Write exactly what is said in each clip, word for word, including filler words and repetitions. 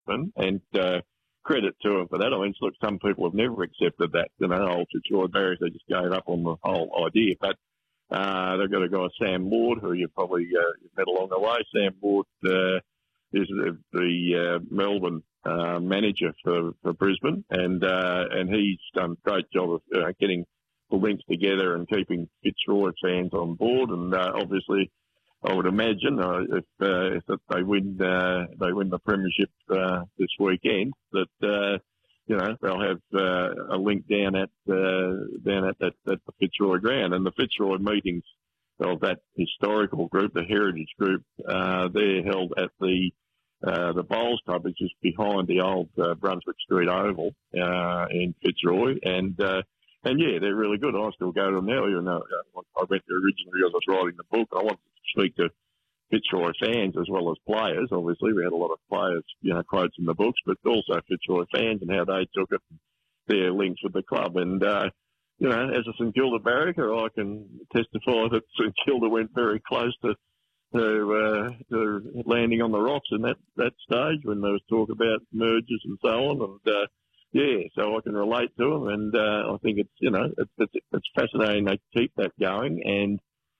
Brisbane, and uh, credit to them for that. I mean, look, some people have never accepted that, you know, old Fitzroy Barriers, they just gave up on the whole idea. But uh, they've got a guy, Sam Ward, who you've probably uh, met along the way. Sam Ward uh, is the, the uh, Melbourne uh, manager for, for Brisbane, and uh, and he's done a great job of uh, getting the links together and keeping Fitzroy fans on board. And uh, obviously, I would imagine uh, if, uh, if they win uh, they win the premiership uh, this weekend, that uh, you know they'll have uh, a link down at uh, down at that at the Fitzroy ground. And the Fitzroy meetings of that historical group, the Heritage Group, uh, they're held at the uh, the Bowls Club, which is behind the old uh, Brunswick Street Oval uh, in Fitzroy, and uh, and yeah, they're really good. I still go to them now, even though I went there originally as I was writing the book. I wanted to speak to Fitzroy fans as well as players. Obviously, we had a lot of players, you know, quotes in the books, but also Fitzroy fans and how they took it, their links with the club. And, uh, you know, as a St Kilda barracker, I can testify that St Kilda went very close to to, uh, to landing on the rocks in that, that stage when there was talk about mergers and so on. And, uh, yeah, so I can relate to them, and uh, I think it's, you know, it's, it's, it's fascinating they keep that going, and,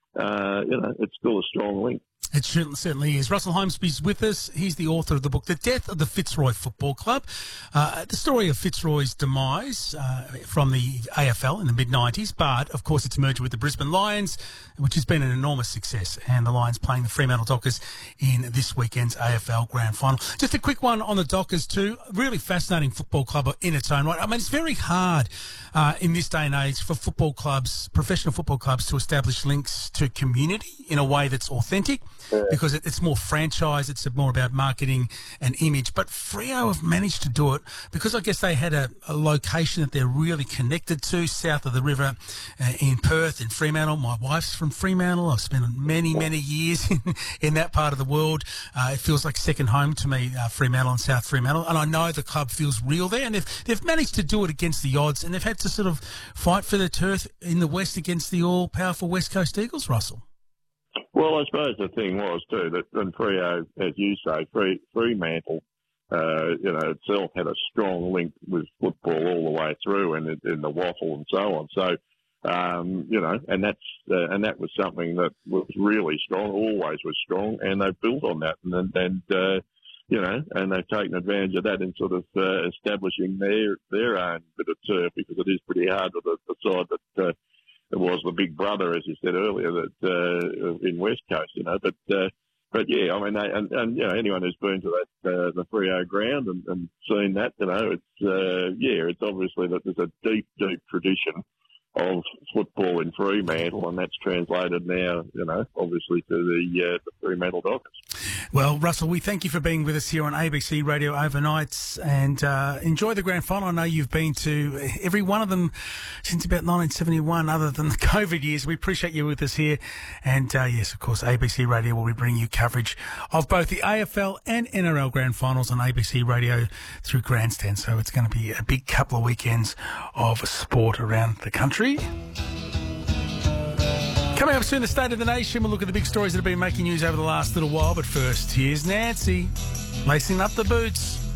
uh, you know, it's still a strong link. It certainly is. Russell Holmesby's with us. He's the author of the book, The Death of the Fitzroy Football Club. Uh, the story of Fitzroy's demise uh, from the A F L in the mid nineties, but, of course, its merger with the Brisbane Lions, which has been an enormous success, and the Lions playing the Fremantle Dockers in this weekend's A F L Grand Final. Just a quick one on the Dockers too. Really fascinating football club in its own right. I mean, it's very hard uh, in this day and age for football clubs, professional football clubs, to establish links to community in a way that's authentic. Yeah. Because it, it's more franchise, it's more about marketing and image. But Freo have managed to do it because I guess they had a, a location that they're really connected to, south of the river uh, in Perth, in Fremantle. My wife's from Fremantle. I've spent many, many years in, in that part of the world. Uh, it feels like second home to me, uh, Fremantle and South Fremantle. And I know the club feels real there. And they've, they've managed to do it against the odds, and they've had to sort of fight for their turf in the West against the all-powerful West Coast Eagles, Russell. Well, I suppose the thing was, too, that in Freo, as you say, Free, Fremantle, uh, you know, itself had a strong link with football all the way through and in the waffle and so on. So, um, you know, and that's uh, and that was something that was really strong, always was strong, and they built on that. And, and uh, you know, and they've taken advantage of that in sort of uh, establishing their, their own bit of turf, because it is pretty hard with the, the side that... Uh, It was the big brother, as you said earlier, that uh, in West Coast, you know. But uh, but yeah, I mean, they, and, and you know, anyone who's been to that uh, the Freo ground and, and seen that, you know, it's uh, yeah, it's obviously that there's a deep, deep tradition of football in Fremantle, and that's translated now, you know, obviously to the, uh, the Fremantle Dockers. Well, Russell, we thank you for being with us here on A B C Radio overnight, and uh, enjoy the grand final. I know you've been to every one of them since about nineteen seventy-one, other than the COVID years. We appreciate you with us here. And, uh, yes, of course, A B C Radio will be bringing you coverage of both the A F L and N R L grand finals on A B C Radio through Grandstand. So it's going to be a big couple of weekends of sport around the country. Coming up soon, the State of the Nation. We'll look at the big stories that have been making news over the last little while. But first, here's Nancy, lacing up the boots.